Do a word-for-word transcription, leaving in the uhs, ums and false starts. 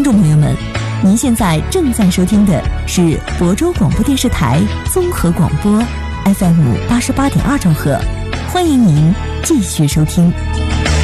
众朋友们，您现在正在收听的是亳州广播电视台综合广播 F M 八十八点二兆赫，欢迎您继续收听。